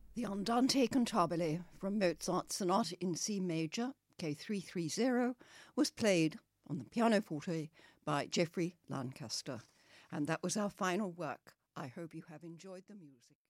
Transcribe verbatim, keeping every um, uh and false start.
The Andante Cantabile from Mozart's Sonata in C major, K three thirty, was played on the pianoforte by Geoffrey Lancaster. And that was our final work. I hope you have enjoyed the music.